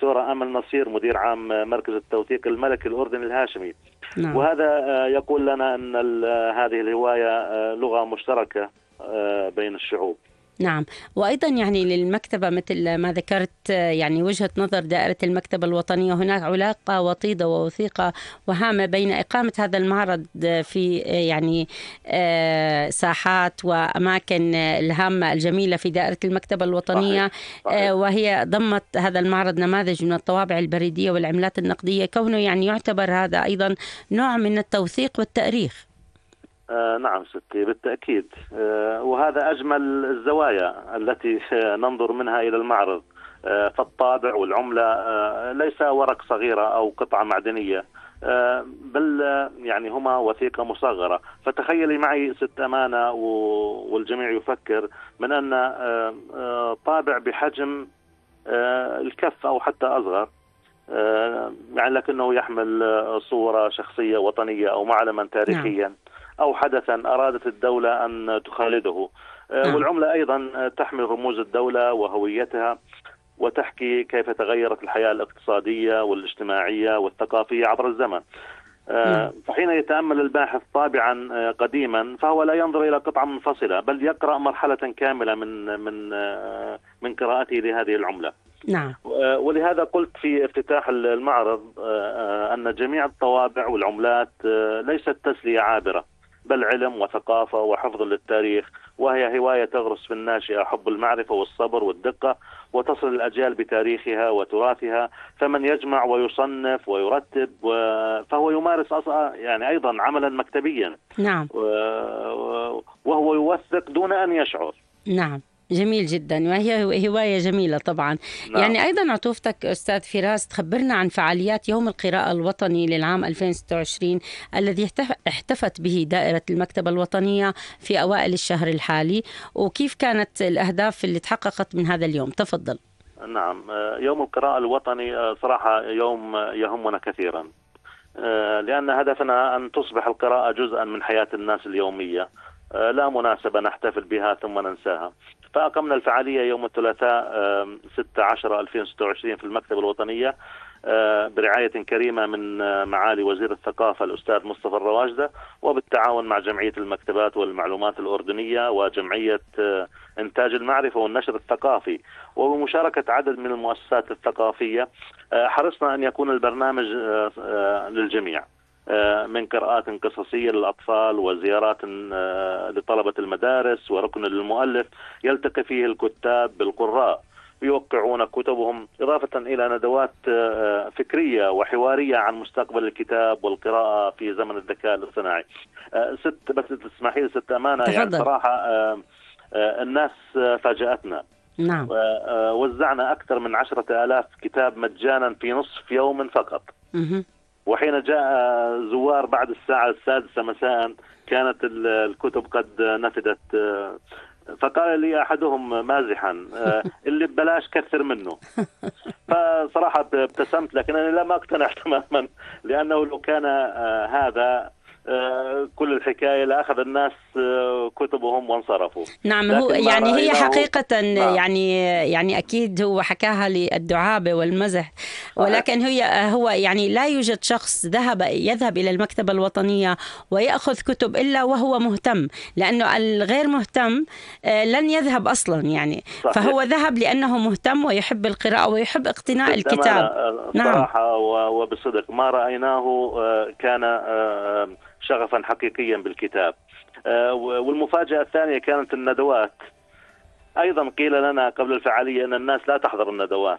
الدكتورة أمل نصير مدير عام مركز التوثيق الملكي الأردني الهاشمي. نعم. وهذا يقول لنا أن هذه الهواية لغة مشتركة بين الشعوب. نعم. وأيضا يعني للمكتبة مثل ما ذكرت، يعني وجهة نظر دائرة المكتبة الوطنية، هناك علاقة وطيدة ووثيقة وهامة بين إقامة هذا المعرض في يعني ساحات وأماكن الهامة الجميلة في دائرة المكتبة الوطنية. صحيح. وهي ضمت هذا المعرض نماذج من الطوابع البريدية والعملات النقدية، كونه يعني يعتبر هذا أيضا نوع من التوثيق والتأريخ. نعم ستي، بالتأكيد. وهذا أجمل الزوايا التي ننظر منها إلى المعرض. فالطابع والعملة ليس ورق صغيرة أو قطعة معدنية، بل يعني هما وثيقة مصغرة. فتخيلي معي ست أمانة والجميع يفكر من أن طابع بحجم الكف أو حتى أصغر، يعني لكنه يحمل صورة شخصية وطنية أو معلما تاريخيا أو حدثا أرادت الدولة أن تخالده. والعملة أيضا تحمل رموز الدولة وهويتها، وتحكي كيف تغيرت الحياة الاقتصادية والاجتماعية والثقافية عبر الزمن. فحين يتأمل الباحث طابعا قديما فهو لا ينظر إلى قطعة منفصلة، بل يقرأ مرحلة كاملة من قراءته لهذه العملة. نعم. ولهذا قلت في افتتاح المعرض أن جميع الطوابع والعملات ليست تسلية عابرة، بل علم وثقافة وحفظ للتاريخ، وهي هواية تغرس في الناشئة حب المعرفة والصبر والدقة، وتصل الأجيال بتاريخها وتراثها. فمن يجمع ويصنف ويرتب فهو يمارس يعني أيضا عملا مكتبيا. نعم. وهو يوثق دون أن يشعر. نعم، جميل جدا، وهي هواية جميلة طبعا. نعم. يعني أيضا عطوفتك أستاذ فراس تخبرنا عن فعاليات يوم القراءة الوطني للعام 2026 الذي احتفت به دائرة المكتبة الوطنية في أوائل الشهر الحالي، وكيف كانت الأهداف اللي تحققت من هذا اليوم. تفضل. نعم. يوم القراءة الوطني صراحة يوم يهمنا كثيرا، لأن هدفنا أن تصبح القراءة جزءا من حياة الناس اليومية، لا مناسبة نحتفل بها ثم ننساها. فأقمنا الفعالية يوم الثلاثاء 16/2026 في المكتبة الوطنية برعاية كريمة من معالي وزير الثقافة الأستاذ مصطفى الرواجدة، وبالتعاون مع جمعية المكتبات والمعلومات الأردنية وجمعية إنتاج المعرفة والنشر الثقافي، وبمشاركة عدد من المؤسسات الثقافية. حرصنا أن يكون البرنامج للجميع، من قراءات قصصية للأطفال وزيارات لطلبة المدارس وركن للمؤلف يلتقي فيه الكتاب بالقراء يوقعون كتبهم، إضافة إلى ندوات فكرية وحوارية عن مستقبل الكتاب والقراءة في زمن الذكاء الاصطناعي. بس تسمحي لي ست أمانة، يعني صراحة الناس فاجأتنا. نعم. وزعنا أكثر من 10,000 كتاب مجانا في نصف يوم فقط. وحين جاء زوار بعد الساعة 6 مساء كانت الكتب قد نفدت. فقال لي أحدهم مازحا اللي ببلاش كثر منه. فصراحة ابتسمت، لكنني لم أقتنع تماما، لأنه لو كان هذا كل الحكاية لأخذ الناس كتبهم وانصرفوا. نعم. هو يعني هي حقيقة نعم. يعني أكيد هو حكاها للدعابة والمزح، ولكن هو يعني لا يوجد شخص يذهب إلى المكتبة الوطنية ويأخذ كتب إلا وهو مهتم، لأنه الغير مهتم لن يذهب أصلا يعني. صحيح. فهو ذهب لأنه مهتم ويحب القراءة ويحب اقتناء الكتاب. صراحة وبصدق ما رأيناه كان شغفا حقيقيا بالكتاب. والمفاجأة الثانية كانت الندوات. أيضا قيل لنا قبل الفعالية أن الناس لا تحضر الندوات،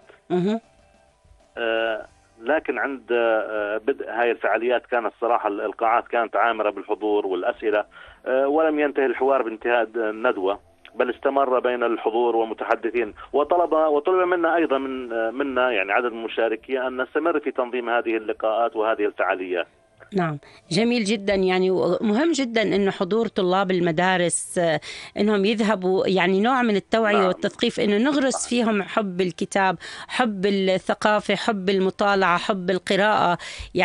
لكن عند بدء هاي الفعاليات كانت صراحة القاعات كانت عامرة بالحضور والأسئلة، ولم ينتهي الحوار بانتهاء الندوة، بل استمر بين الحضور والمتحدثين. وطلب منا أيضا منا يعني عدد المشاركين أن نستمر في تنظيم هذه اللقاءات وهذه الفعاليات. نعم، جميل جدا. يعني مهم جدا إنه حضور طلاب المدارس إنهم يذهبوا، يعني نوع من التوعية. نعم. والتثقيف، إنه نغرس فيهم حب الكتاب، حب الثقافة، حب المطالعة، حب القراءة،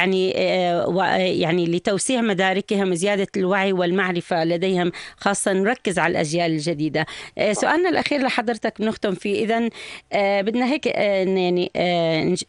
يعني لتوسيع مداركهم، زيادة الوعي والمعرفة لديهم، خاصة نركز على الأجيال الجديدة. سؤالنا الأخير لحضرتك نختم فيه. إذن بدنا هيك يعني